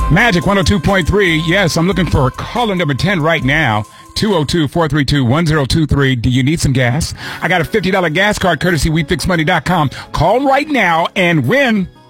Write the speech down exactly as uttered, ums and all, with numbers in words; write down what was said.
Magic one oh two point three. Yes, I'm looking for caller number ten right now. two oh two, four three two, one oh two three. Do you need some gas? I got a fifty dollars gas card courtesy we fix money dot com. Call right now and win.